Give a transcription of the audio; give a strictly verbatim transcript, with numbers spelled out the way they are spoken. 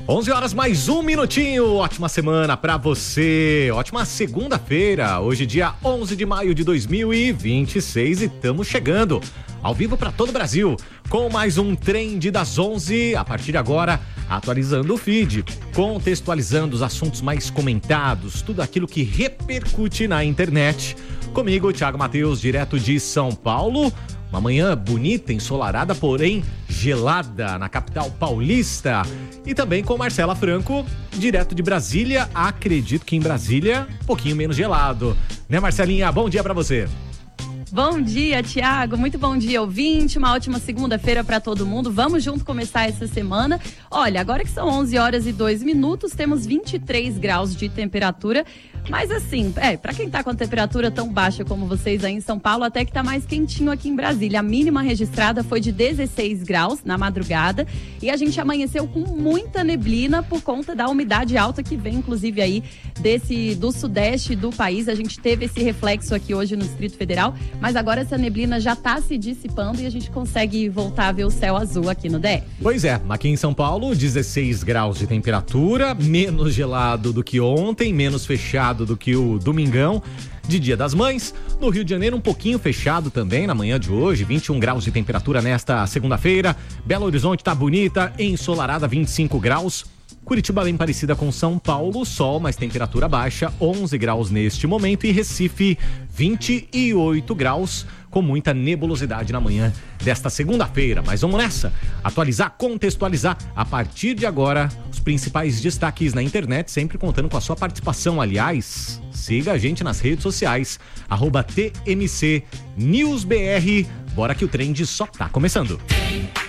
onze horas mais um minutinho, ótima semana pra você, ótima segunda-feira, hoje dia onze de maio de dois mil e vinte e seis e estamos chegando ao vivo pra todo o Brasil com mais um Trend das onze, a partir de agora atualizando o feed, contextualizando os assuntos mais comentados, tudo aquilo que repercute na internet. Comigo, Thiago Matheus, direto de São Paulo. Uma manhã bonita, ensolarada, porém gelada na capital paulista. E também com Marcela Franco, direto de Brasília. Acredito que em Brasília, um pouquinho menos gelado. Né, Marcelinha? Bom dia pra você. Bom dia, Thiago. Muito bom dia, ouvinte. Uma ótima segunda-feira para todo mundo. Vamos junto começar essa semana. Olha, agora que são onze horas e dois minutos, temos vinte e três graus de temperatura. Mas assim, é, para quem tá com a temperatura tão baixa como vocês aí em São Paulo, até que tá mais quentinho aqui em Brasília. A mínima registrada foi de dezesseis graus na madrugada e a gente amanheceu com muita neblina por conta da umidade alta que vem, inclusive, aí desse, do sudeste do país. A gente teve esse reflexo aqui hoje no Distrito Federal, mas agora essa neblina já tá se dissipando e a gente consegue voltar a ver o céu azul aqui no D F. Pois é, aqui em São Paulo, dezesseis graus de temperatura, menos gelado do que ontem, menos fechado do que o domingão de Dia das Mães. No Rio de Janeiro, um pouquinho fechado também na manhã de hoje, vinte e um graus de temperatura nesta segunda-feira. Belo Horizonte tá bonita, ensolarada, vinte e cinco graus. Curitiba bem parecida com São Paulo, sol, mas temperatura baixa, onze graus neste momento. E Recife, vinte e oito graus, com muita nebulosidade na manhã desta segunda-feira. Mas vamos nessa, atualizar, contextualizar a partir de agora os principais destaques na internet, sempre contando com a sua participação. Aliás, siga a gente nas redes sociais, arroba T M C News B R. Bora que o trend só tá começando.